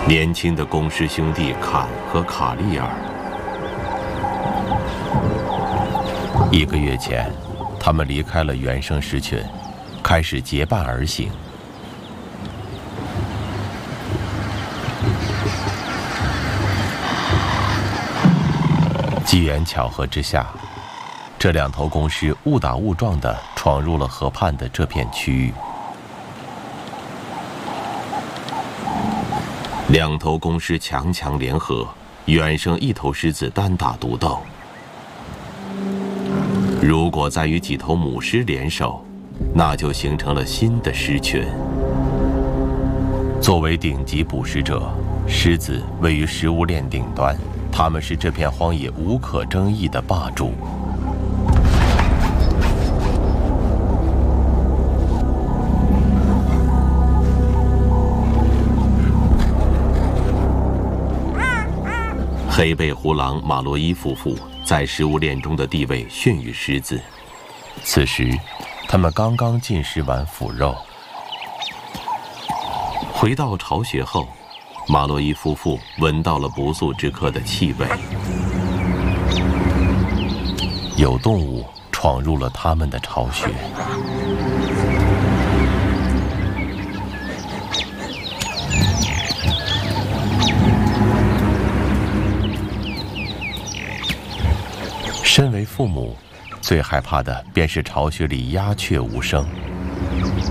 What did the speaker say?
年轻的公狮兄弟坎和卡利尔。1个月前，他们离开了原生狮群，开始结伴而行。机缘巧合之下，这2头公狮误打误撞地闯入了河畔的这片区域。2头公狮强强联合，远胜1头狮子单打独斗。如果再与几头母狮联手，那就形成了新的狮群。作为顶级捕食者，狮子位于食物链顶端，它们是这片荒野无可争议的霸主。黑背狐狼马洛伊夫妇在食物链中的地位逊于狮子。此时，他们刚刚进食完腐肉。回到巢穴后，马洛伊夫妇闻到了不速之客的气味。有动物闯入了他们的巢穴。身为父母，最害怕的便是巢穴里鸦雀无声。